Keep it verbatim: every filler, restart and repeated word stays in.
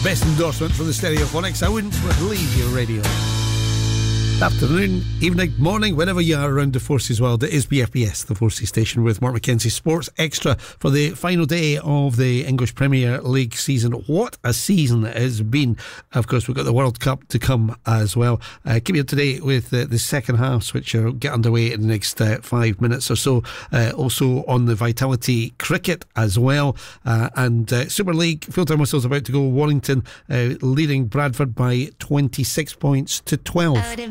best endorsement for the Stereophonics. I wouldn't leave your radio. Afternoon, evening, morning, whenever you are around the Forces world, it is B F B S, the Forces station, with Mark McKenzie Sports Extra for the final day of the English Premier League season. What a season it has been. Of course, we've got the World Cup to come as well. Uh, keep you up to date with uh, the second halves, which will get underway in the next uh, five minutes or so. Uh, also on the Vitality Cricket as well. Uh, and uh, Super League, full-time whistle's about to go. Warrington uh, leading Bradford by twenty-six points to twelve.